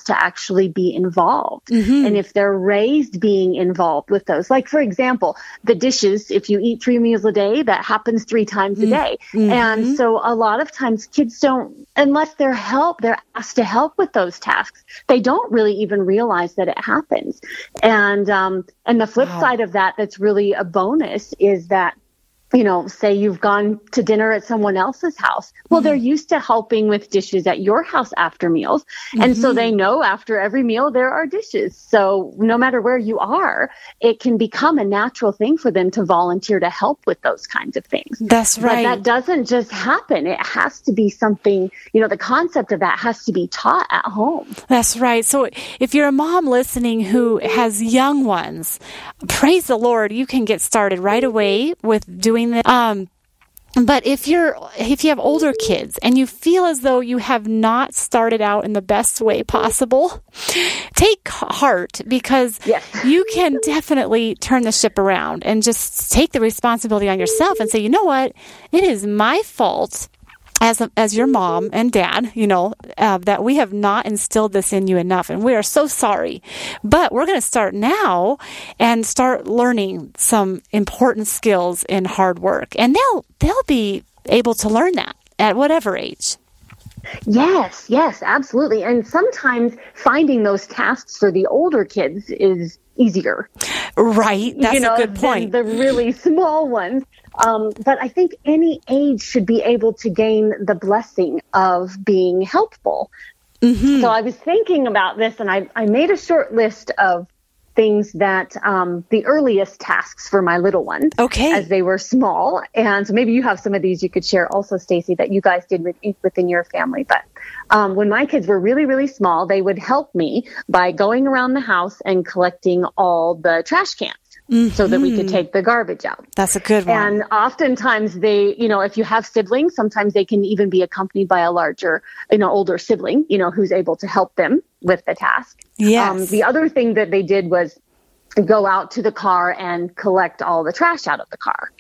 to actually be involved. And if they're raised being involved with those, like, for example, the dishes, if you eat 3 meals a day, that happens 3 times a day. And so a lot of times kids don't, unless they're asked to help with those tasks, they don't really even realize that it happens. And the flip side of that, that's really a bonus, is that, you know, say you've gone to dinner at someone else's house. Well, they're used to helping with dishes at your house after meals. And so they know after every meal there are dishes. So no matter where you are, it can become a natural thing for them to volunteer to help with those kinds of things. That's right. But that doesn't just happen. It has to be something, you know, the concept of that has to be taught at home. That's right. So if you're a mom listening who has young ones, praise the Lord, you can get started right away with doing that. But if you have older kids and you feel as though you have not started out in the best way possible, take heart, because you can definitely turn the ship around and just take the responsibility on yourself and say, you know what, it is my fault as your mom and dad, you know, that we have not instilled this in you enough, and we are so sorry. But we're going to start now and start learning some important skills in hard work, and they'll be able to learn that at whatever age. Yes, absolutely. And sometimes finding those tasks for the older kids is easier. Right. That's a good point. Than the really small ones. But I think any age should be able to gain the blessing of being helpful. So I was thinking about this, and I made a short list of things that the earliest tasks for my little ones as they were small. And so maybe you have some of these you could share also, Stacy, that you guys did within your family. But when my kids were really, really small, they would help me by going around the house and collecting all the trash cans. So that we could take the garbage out. That's a good one. And oftentimes they, you know, if you have siblings, sometimes they can even be accompanied by a larger, you know, older sibling, you know, who's able to help them with the task. Yes. The other thing that they did was go out to the car and collect all the trash out of the car,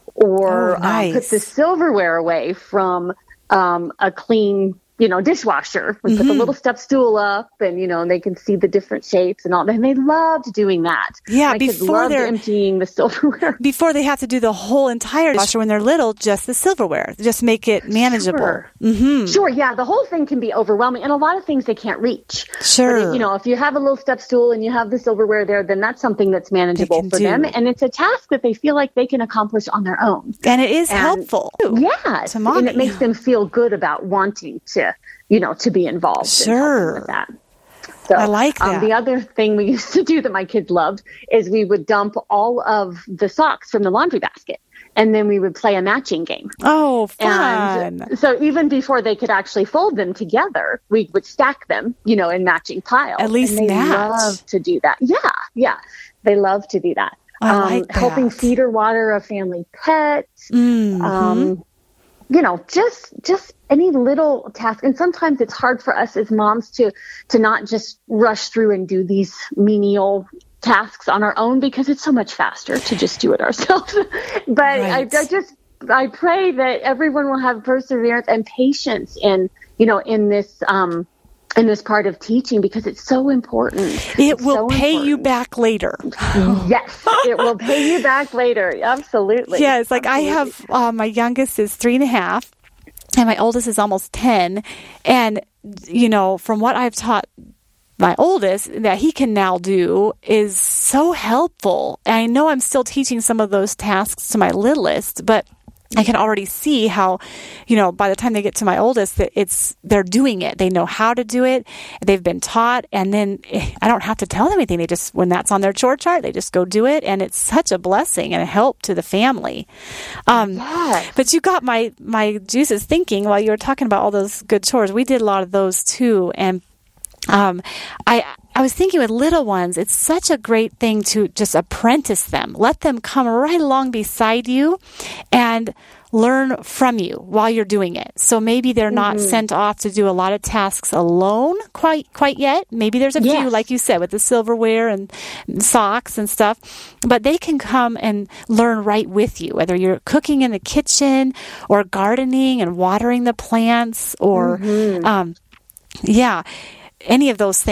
or put the silverware away from a clean, you know, dishwasher. We put the little step stool up, and, you know, and they can see the different shapes and all. And they loved doing that. Yeah, my kids loved emptying the silverware. Before they have to do the whole entire dishwasher when they're little, just the silverware. Just make it manageable. Sure, yeah. The whole thing can be overwhelming, and a lot of things they can't reach. Sure. But, you know, if you have a little step stool and you have the silverware there, then that's something that's manageable for them. And it's a task that they feel like they can accomplish on their own. And it is helpful. Yes. And it makes them feel good about wanting to, you know, to be involved. Sure. With that. So, I like that. The other thing we used to do that my kids loved is we would dump all of the socks from the laundry basket, and then we would play a matching game. Oh, fun. And so even before they could actually fold them together, we would stack them, you know, in matching piles. At least and they love to do that. Yeah. They love to do that. I like that. Helping feed or water a family pet. You know, just any little task. And sometimes it's hard for us as moms to not just rush through and do these menial tasks on our own, because it's so much faster to just do it ourselves. But I pray that everyone will have perseverance and patience in this part of teaching, because it's so important. It will pay you back later. Yes, it will pay you back later. Absolutely. Yeah, it's like I have, my youngest is 3.5, and my oldest is almost 10. And, you know, from what I've taught my oldest that he can now do is so helpful. And I know I'm still teaching some of those tasks to my littlest, but I can already see how, you know, by the time they get to my oldest, that they're doing it. They know how to do it. They've been taught, and then I don't have to tell them anything. They just, when that's on their chore chart, they just go do it, and it's such a blessing and a help to the family. But you got my juices thinking while you were talking about all those good chores. We did a lot of those too, and I was thinking with little ones, it's such a great thing to just apprentice them. Let them come right along beside you and learn from you while you're doing it. So maybe they're not sent off to do a lot of tasks alone quite yet. Maybe there's a few, like you said, with the silverware and socks and stuff. But they can come and learn right with you, whether you're cooking in the kitchen or gardening and watering the plants or, any of those things.